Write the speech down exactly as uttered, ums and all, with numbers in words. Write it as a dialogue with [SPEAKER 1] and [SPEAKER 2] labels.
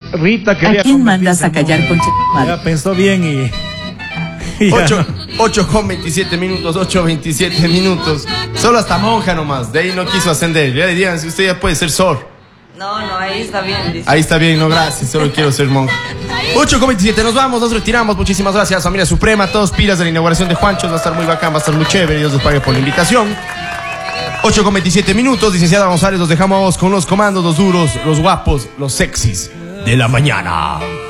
[SPEAKER 1] Rita quería
[SPEAKER 2] ¿A quién mandas a callar, concha?
[SPEAKER 1] Ya pensó bien y... y
[SPEAKER 3] ocho, ocho con veintisiete minutos, ocho veintisiete minutos. Solo hasta monja nomás, de ahí no quiso ascender. Ya le digan, si usted ya puede ser sor.
[SPEAKER 4] No, no, ahí está bien. Dice.
[SPEAKER 3] Ahí está bien, no, gracias, solo quiero ser monja. ocho con veintisiete, nos vamos, nos retiramos. Muchísimas gracias, familia Suprema. Todos pilas de la inauguración de Juanchos. Va a estar muy bacán, va a estar muy chévere. Dios les pague por la invitación. ocho con veintisiete minutos, licenciada González, los dejamos con los comandos, los duros, los guapos, los sexys de la mañana.